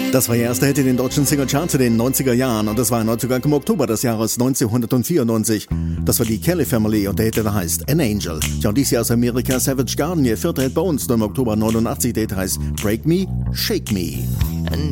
Das war ihr erster Hit in den deutschen Singlecharts in den 90er Jahren und das war ein Neuzugang im Oktober des Jahres 1994. Das war die Kelly Family und der Hit, der heißt An Angel. Ja, und dies Jahr aus Amerika Savage Garden, ihr vierter Hit bei uns, nur im Oktober 89, der Hit heißt Break Me, Shake Me.